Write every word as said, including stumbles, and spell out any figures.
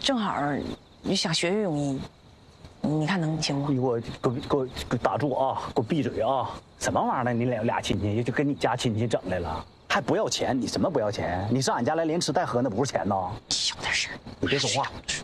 正好就想学游泳衣，你看能行吗？ 你给我给我给我给我打住啊！给我闭嘴啊！什么玩意儿呢？你俩俩亲戚就跟你家亲戚整来了，还不要钱？你什么不要钱？你上俺家来连吃带喝，那不是钱呐！ 小点声， 你别说话。